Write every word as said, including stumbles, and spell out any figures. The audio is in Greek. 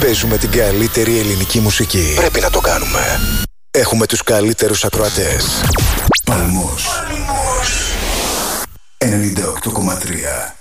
Παίζουμε την καλύτερη ελληνική μουσική. Πρέπει να το κάνουμε. Έχουμε τους καλύτερους ακροατές. Παλμός ενενήντα οκτώ κόμμα τρία.